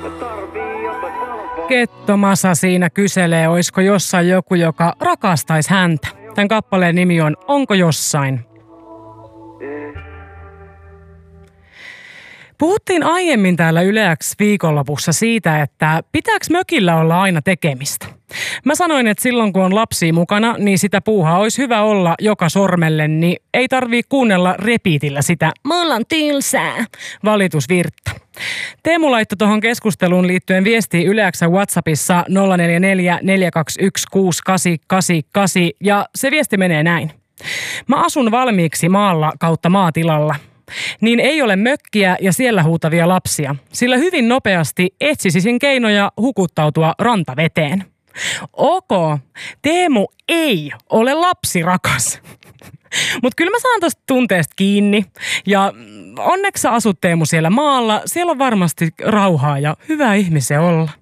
Kettomasa siinä kyselee, oisko jossain joku, joka rakastaisi häntä. Tämän kappaleen nimi on Onko jossain? Puhuttiin aiemmin täällä Yle X viikonlopussa siitä, että pitääkö mökillä olla aina tekemistä. Mä sanoin, että silloin kun on lapsia mukana, niin sitä puuhaa olisi hyvä olla joka sormelle, niin ei tarvii kuunnella repiitillä sitä "mulla on tylsää" valitusvirttä. Teemu laittoi tuohon keskusteluun liittyen viestiä Yle X:n WhatsAppissa 044 421 6888 ja se viesti menee näin. Mä asun valmiiksi maalla kautta maatilalla. Niin ei ole mökkiä ja siellä huutavia lapsia, sillä hyvin nopeasti etsisisin keinoja hukuttautua rantaveteen. Ok, Teemu ei ole lapsirakas. Mutta kyllä mä saan tosta tunteesta kiinni ja onneksi sä asut Teemu siellä maalla. Siellä on varmasti rauhaa ja hyvä ihmisen olla.